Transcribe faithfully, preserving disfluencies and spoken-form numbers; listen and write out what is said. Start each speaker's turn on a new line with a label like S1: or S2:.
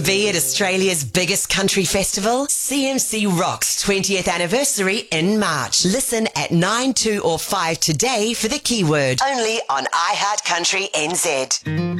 S1: Be at Australia's biggest country festival, C M C Rock's twentieth anniversary in March. Listen at nine, two or five today for the keyword. Only on iHeart Country N Z.